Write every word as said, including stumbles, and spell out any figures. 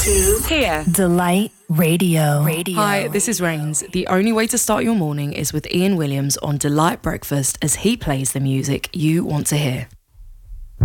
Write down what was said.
to here. Delight Radio. Radio. Hi, this is Rains. The only way to start your morning is with Ian Williams on Delight Breakfast as he plays the music you want to hear.